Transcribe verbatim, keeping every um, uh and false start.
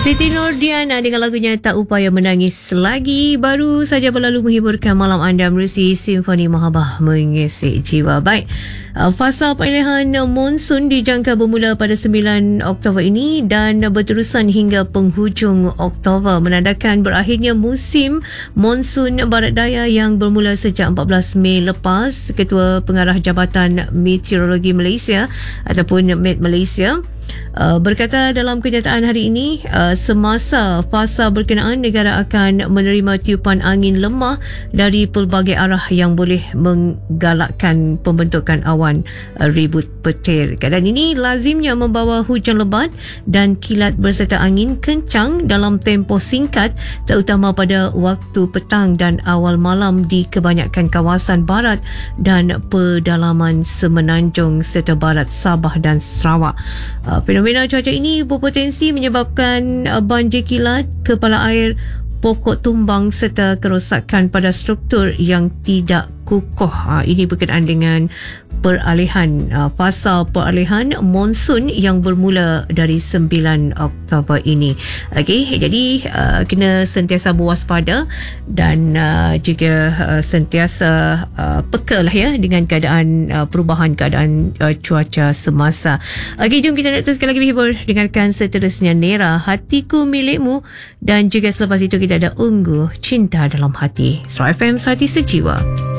Siti Nordiana dengan lagunya Tak Upaya Menangis Lagi baru saja berlalu menghiburkan malam anda menerusi Simfoni Mahabbah Mengesik Jiwa. Baik, fasa peralihan monsun dijangka bermula pada sembilan Oktober ini dan berterusan hingga penghujung Oktober, menandakan berakhirnya musim monsun barat daya yang bermula sejak empat belas Mei lepas. Ketua Pengarah Jabatan Meteorologi Malaysia ataupun Met Malaysia Uh, berkata dalam kenyataan hari ini, uh, semasa fasa berkenaan negara akan menerima tiupan angin lemah dari pelbagai arah yang boleh menggalakkan pembentukan awan uh, ribut petir. Keadaan ini lazimnya membawa hujan lebat dan kilat berserta angin kencang dalam tempoh singkat, terutama pada waktu petang dan awal malam di kebanyakan kawasan barat dan pedalaman semenanjung serta barat Sabah dan Sarawak. Uh, Fenomena cuaca ini berpotensi menyebabkan banjir kilat, kepala air, pokok tumbang serta kerosakan pada struktur yang tidak kukuh. Ha, ini berkenaan dengan peralihan uh, fasa peralihan monsun yang bermula dari sembilan Oktober ini. Okey, jadi uh, kena sentiasa berwaspada dan uh, juga uh, sentiasa uh, peka lah ya dengan keadaan uh, perubahan keadaan uh, cuaca semasa. Okey, jom kita nak teruskan lagi berhibur. Dengarkan seterusnya Nera, Hatiku Milikmu, dan juga selepas itu kita ada Ungu, Cinta Dalam Hati. Star F M, Hati Sejiwa.